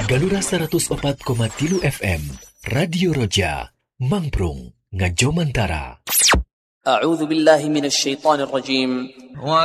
Galura 104,3 FM Radio Roja Mangprung Ngajo Mantara. A'udzu billahi minasy syaithanir rajim.